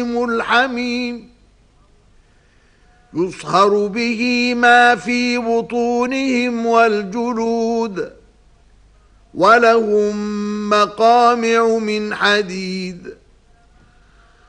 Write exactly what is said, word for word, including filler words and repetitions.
الحميم يصهر به ما في بطونهم والجلود ولهم مقامع من حديد